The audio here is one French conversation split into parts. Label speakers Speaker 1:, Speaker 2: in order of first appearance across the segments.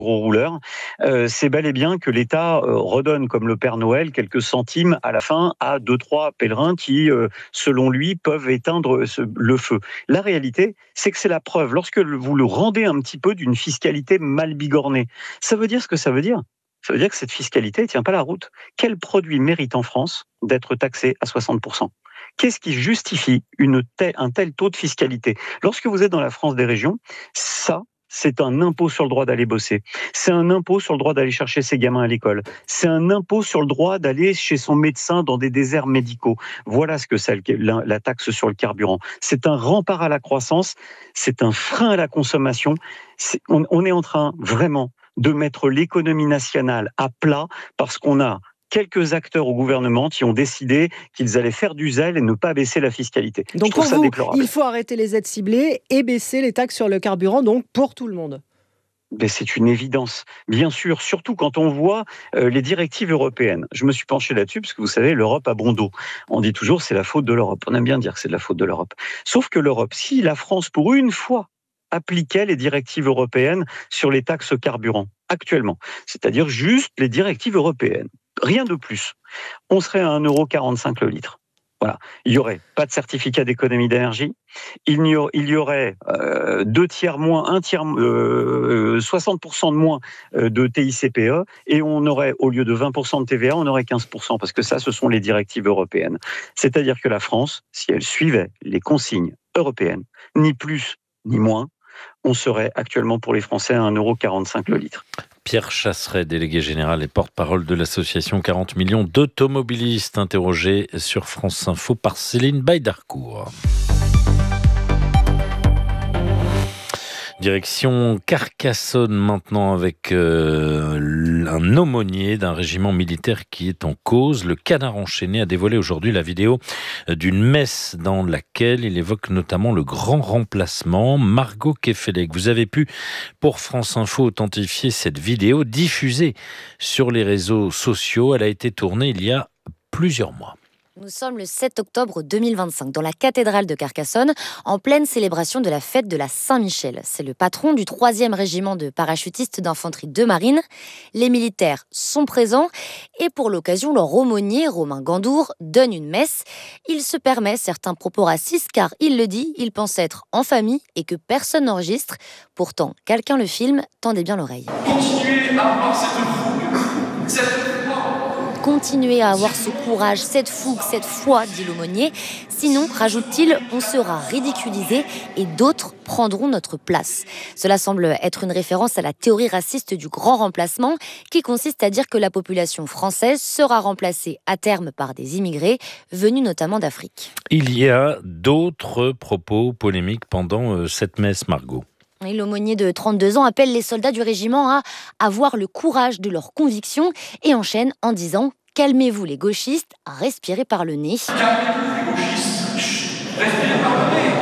Speaker 1: gros rouleurs, c'est bel et bien que l'État redonne, comme le Père Noël, quelques centimes à la fin à 2-3 pèlerins qui, selon lui, peuvent éteindre le feu. La réalité, c'est que c'est la preuve. Lorsque vous le rendez un petit peu d'une fiscalité mal bigornée, ça veut dire ce que ça veut dire. Ça veut dire que cette fiscalité ne tient pas la route. Quel produit mérite en France d'être taxé à 60%? Qu'est-ce qui justifie un tel taux de fiscalité? Lorsque vous êtes dans la France des régions, ça, c'est un impôt sur le droit d'aller bosser. C'est un impôt sur le droit d'aller chercher ses gamins à l'école. C'est un impôt sur le droit d'aller chez son médecin dans des déserts médicaux. Voilà ce que c'est la taxe sur le carburant. C'est un rempart à la croissance, c'est un frein à la consommation. On est en train vraiment de mettre l'économie nationale à plat parce qu'on a quelques acteurs au gouvernement qui ont décidé qu'ils allaient faire du zèle et ne pas baisser la fiscalité.
Speaker 2: Donc pour vous, il faut arrêter les aides ciblées et baisser les taxes sur le carburant, donc pour tout le monde.
Speaker 1: Mais c'est une évidence, bien sûr, surtout quand on voit les directives européennes. Je me suis penché là-dessus parce que vous savez, l'Europe a bon dos. On dit toujours c'est la faute de l'Europe. On aime bien dire que c'est de la faute de l'Europe. Sauf que l'Europe, si la France, pour une fois, appliquait les directives européennes sur les taxes carburant, actuellement, c'est-à-dire juste les directives européennes, rien de plus, on serait à 1,45 € le litre. Voilà. Il n'y aurait pas de certificat d'économie d'énergie, il y aurait 2 tiers moins, 60% de moins de TICPE, et on aurait, au lieu de 20% de TVA, on aurait 15%, parce que ça, ce sont les directives européennes. C'est-à-dire que la France, si elle suivait les consignes européennes, ni plus ni moins, on serait actuellement pour les Français à 1,45 € le litre.
Speaker 3: Pierre Chasseret, délégué général et porte-parole de l'association 40 millions d'automobilistes, interrogé sur France Info par Céline Baïdarcourt. Direction Carcassonne maintenant avec un aumônier d'un régiment militaire qui est en cause. Le Canard enchaîné a dévoilé aujourd'hui la vidéo d'une messe dans laquelle il évoque notamment le grand remplacement. Margot Kefelec, vous avez pu, pour France Info, authentifier cette vidéo diffusée sur les réseaux sociaux. Elle a été tournée il y a plusieurs mois.
Speaker 4: Nous sommes le 7 octobre 2025 dans la cathédrale de Carcassonne, en pleine célébration de la fête de la Saint-Michel. C'est le patron du 3e régiment de parachutistes d'infanterie de marine. Les militaires sont présents et pour l'occasion, leur aumônier, Romain Gandour, donne une messe. Il se permet certains propos racistes car, il le dit, il pense être en famille et que personne n'enregistre. Pourtant, quelqu'un le filme, tendez bien l'oreille.
Speaker 5: Continuez à avoir cette fougue, cette
Speaker 4: Continuez à avoir ce courage, cette fougue, cette foi, dit l'aumônier. Sinon, rajoute-t-il, on sera ridiculisé et d'autres prendront notre place. Cela semble être une référence à la théorie raciste du grand remplacement, qui consiste à dire que la population française sera remplacée à terme par des immigrés, venus notamment d'Afrique.
Speaker 3: Il y a d'autres propos polémiques pendant cette messe, Margot.
Speaker 4: Et l'aumônier de 32 ans appelle les soldats du régiment à avoir le courage de leurs convictions et enchaîne en disant « Calmez-vous les gauchistes, respirez par le nez ».
Speaker 5: Calmez-vous les gauchistes, respirez par le nez.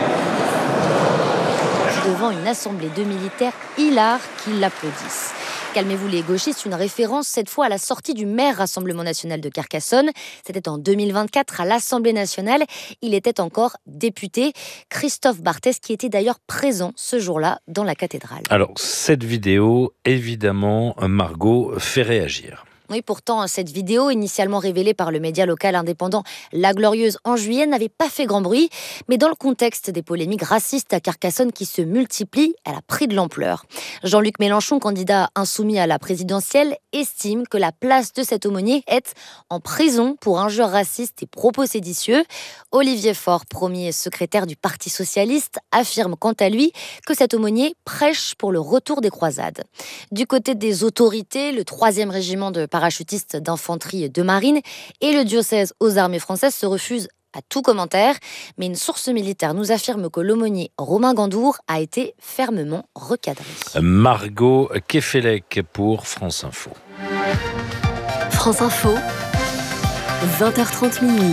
Speaker 4: Devant une assemblée de militaires hilars qui l'applaudissent. Calmez-vous les gauchistes, une référence cette fois à la sortie du maire Rassemblement National de Carcassonne. C'était en 2024 à l'Assemblée Nationale. Il était encore député. Christophe Barthès qui était d'ailleurs présent ce jour-là dans la cathédrale.
Speaker 3: Alors, cette vidéo, évidemment, Margot, fait réagir.
Speaker 4: Oui, pourtant, cette vidéo, initialement révélée par le média local indépendant La Glorieuse en juillet, n'avait pas fait grand bruit. Mais dans le contexte des polémiques racistes à Carcassonne qui se multiplient, elle a pris de l'ampleur. Jean-Luc Mélenchon, candidat insoumis à la présidentielle, estime que la place de cet aumônier est en prison pour injures racistes et propos séditieux. Olivier Faure, premier secrétaire du Parti socialiste, affirme quant à lui que cet aumônier prêche pour le retour des croisades. Du côté des autorités, le 3e régiment de parachutistes d'infanterie de marine et le diocèse aux armées françaises se refusent à tout commentaire, mais une source militaire nous affirme que l'aumônier Romain Gandour a été fermement recadré.
Speaker 3: Margot Kefelec pour France Info.
Speaker 6: France Info, 20h30 minuit.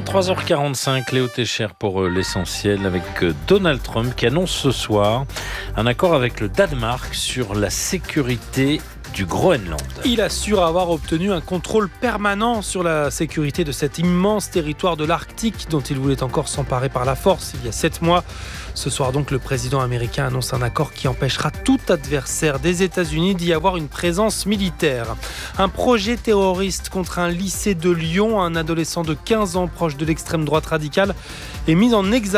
Speaker 3: 23h45, Léo Técher pour l'essentiel avec Donald Trump qui annonce ce soir un accord avec le Danemark sur la sécurité du Groenland.
Speaker 7: Il assure avoir obtenu un contrôle permanent sur la sécurité de cet immense territoire de l'Arctique dont il voulait encore s'emparer par la force il y a 7 mois. Ce soir donc, le président américain annonce un accord qui empêchera tout adversaire des États-Unis d'y avoir une présence militaire. Un projet terroriste contre un lycée de Lyon, un adolescent de 15 ans proche de l'extrême droite radicale est mis en examen